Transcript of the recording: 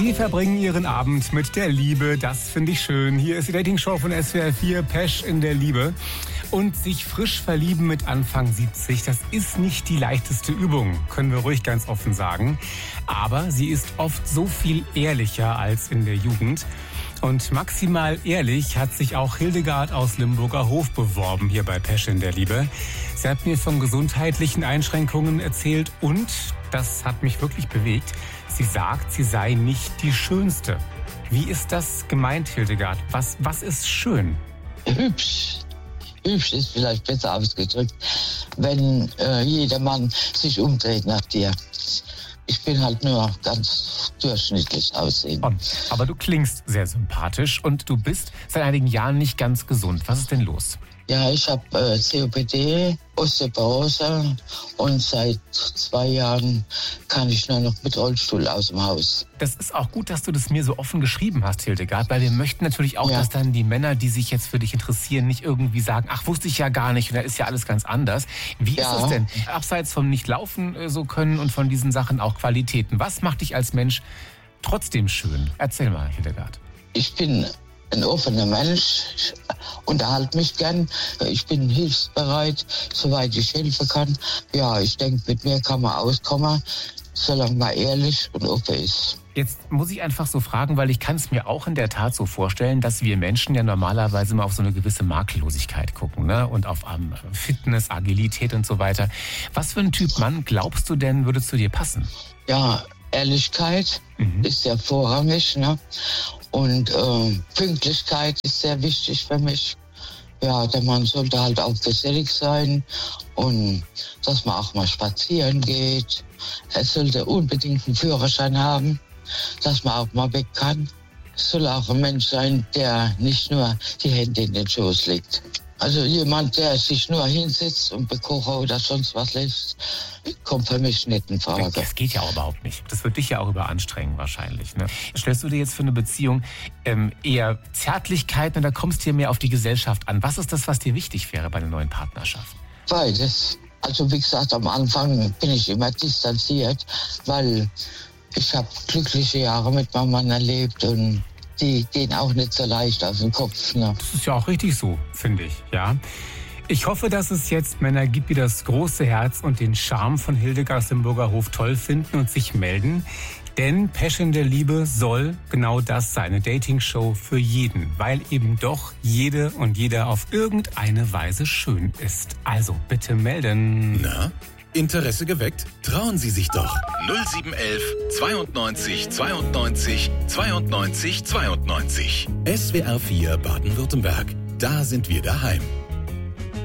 Sie verbringen Ihren Abend mit der Liebe, das finde ich schön. Hier ist die Dating-Show von SWR 4, Pesch in der Liebe. Und sich frisch verlieben mit Anfang 70, das ist nicht die leichteste Übung, können wir ruhig ganz offen sagen. Aber sie ist oft so viel ehrlicher als in der Jugend. Und maximal ehrlich hat sich auch Hildegard aus Limburger Hof beworben hier bei Pesch in der Liebe. Sie hat mir von gesundheitlichen Einschränkungen erzählt und, das hat mich wirklich bewegt, sie sagt, sie sei nicht die Schönste. Wie ist das gemeint, Hildegard? Was ist schön? Hübsch. Hübsch ist vielleicht besser ausgedrückt, wenn jeder Mann sich umdreht nach dir. Ich bin halt nur ganz durchschnittlich aussehen. Aber du klingst sehr sympathisch und du bist seit einigen Jahren nicht ganz gesund. Was ist denn los? Ja, ich habe COPD, Osteoporose und seit 2 Jahren kann ich nur noch mit Rollstuhl aus dem Haus. Das ist auch gut, dass du das mir so offen geschrieben hast, Hildegard, weil wir möchten natürlich auch, dass dann die Männer, die sich jetzt für dich interessieren, nicht irgendwie sagen, ach, wusste ich ja gar nicht und da ist ja alles ganz anders. Wie ist es denn? Abseits vom Nicht-Laufen so können und von diesen Sachen auch Qualitäten. Was macht dich als Mensch trotzdem schön? Erzähl mal, Hildegard. Ich bin ein offener Mensch, unterhalte mich gern, ich bin hilfsbereit, soweit ich helfen kann. Ja, ich denke, mit mir kann man auskommen, solange man ehrlich und offen ist. Jetzt muss ich einfach so fragen, weil ich kann es mir auch in der Tat so vorstellen, dass wir Menschen ja normalerweise mal auf so eine gewisse Makellosigkeit gucken, ne? Und auf Fitness, Agilität und so weiter. Was für ein Typ Mann glaubst du denn, würde zu dir passen? Ja, Ehrlichkeit ist ja vorrangig, ne? Und Pünktlichkeit ist sehr wichtig für mich. Ja, der Mann sollte halt auch gesellig sein und dass man auch mal spazieren geht. Er sollte unbedingt einen Führerschein haben, dass man auch mal weg kann. Es soll auch ein Mensch sein, der nicht nur die Hände in den Schoß legt. Also jemand, der sich nur hinsetzt und bekochen oder sonst was lässt, kommt für mich nicht in Frage. Das geht ja auch überhaupt nicht. Das wird dich ja auch überanstrengen wahrscheinlich. Ne? Stellst du dir jetzt für eine Beziehung eher Zärtlichkeit oder kommst du dir mehr auf die Gesellschaft an? Was ist das, was dir wichtig wäre bei einer neuen Partnerschaft? Beides. Also wie gesagt, am Anfang bin ich immer distanziert, weil ich habe glückliche Jahre mit meinem Mann erlebt und die gehen auch nicht so leicht auf den Kopf. Ne? Das ist ja auch richtig so, finde ich, ja. Ich hoffe, dass es jetzt Männer gibt, die das große Herz und den Charme von Hildegard aus Limburger Hof toll finden und sich melden. Denn Pesch in der Liebe soll genau das sein, eine Dating-Show für jeden, weil eben doch jede und jeder auf irgendeine Weise schön ist. Also bitte melden. Na? Interesse geweckt? Trauen Sie sich doch. 0711 92 92 92 92. SWR 4 Baden-Württemberg. Da sind wir daheim.